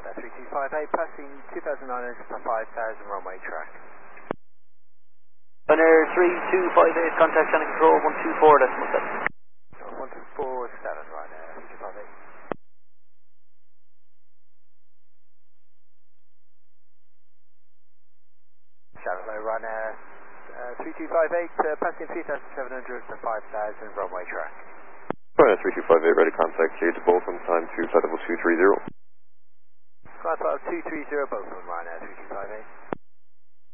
Ryanair 3258, passing 2,900 to 5,000 runway track. Ryanair 3258, contact Shannon Control 124.7. 1247, Ryanair 3258. Shallow Ryanair 3258, passing 3,700 to 5,000 runway track. Ryanair 3258, ready contact here to Bolton, time to flight level 230. Flight level 230, Bolton, Ryanair 3258.